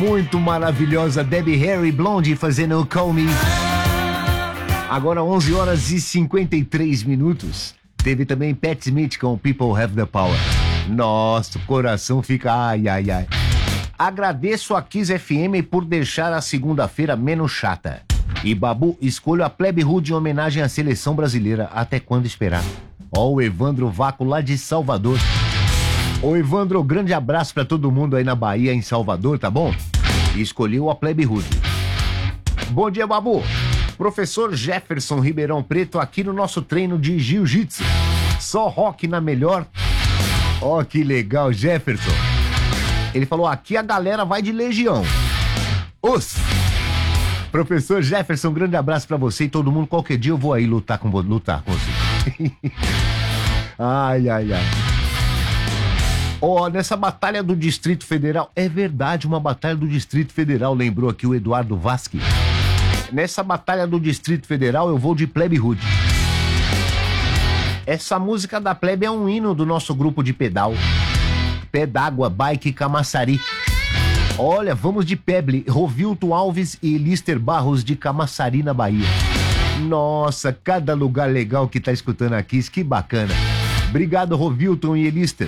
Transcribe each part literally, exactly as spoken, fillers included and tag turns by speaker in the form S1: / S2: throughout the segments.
S1: Muito maravilhosa Debbie Harry, Blonde fazendo Call Me. Agora onze horas e cinquenta e três minutos. Teve também Pat Smith com People Have the Power. Nossa, o coração fica ai, ai, ai. Agradeço a Kiss F M por deixar a segunda-feira menos chata. E Babu, escolho a Plebe Hood em homenagem à seleção brasileira. Até quando esperar? Ó, o Evandro Vaco lá de Salvador. Ô Evandro, grande abraço pra todo mundo aí na Bahia, em Salvador, tá bom? E escolheu a Plebe Hood. Bom dia, Babu. Professor Jefferson Ribeirão Preto aqui no nosso treino de jiu-jitsu. Só rock na melhor. Ó, que legal, Jefferson. Ele falou, aqui a galera vai de Legião. Os. Professor Jefferson, um grande abraço pra você e todo mundo. Qualquer dia eu vou aí lutar com, lutar com você. Ai, ai, ai. Ó, oh, nessa batalha do Distrito Federal, é verdade, uma batalha do Distrito Federal, lembrou aqui o Eduardo Vasque. Nessa batalha do Distrito Federal eu vou de Plebe Hood. Essa música da Plebe é um hino do nosso grupo de pedal. Pé d'Água, Bike Camaçari. Olha, vamos de Peble, Rovilton Alves e Elister Barros de Camaçari, na Bahia. Nossa, cada lugar legal que tá escutando aqui, que bacana. Obrigado, Rovilton e Elister.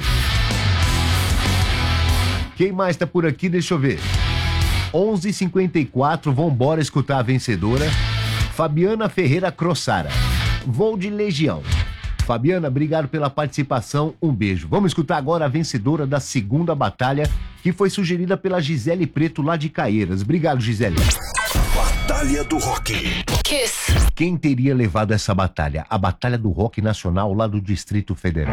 S1: Quem mais tá por aqui? Deixa eu ver. onze e cinquenta e quatro, vambora escutar a vencedora. Fabiana Ferreira Crossara. Vou de Legião. Fabiana, obrigado pela participação, um beijo. Vamos escutar agora a vencedora da segunda batalha, que foi sugerida pela Gisele Preto, lá de Caieiras. Obrigado, Gisele.
S2: Batalha do Rock.
S3: Kiss.
S1: Quem teria levado essa batalha? A Batalha do Rock Nacional lá do Distrito Federal.